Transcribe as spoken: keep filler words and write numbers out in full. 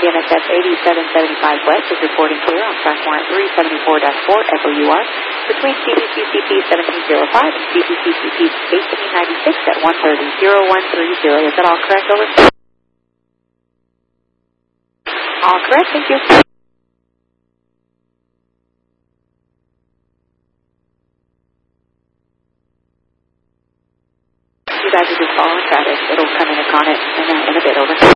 N S F eighty-seven seventy-five West is reporting clear on track one three seventy-four dash four Echo U R between C B Q C P seventeen oh five and C B Q C P eighteen ninety-six at one thirty oh one thirty. Is that all correct? Over. All correct, thank you. You guys are just following traffic. It'll come in and on it in a, in a bit. Over.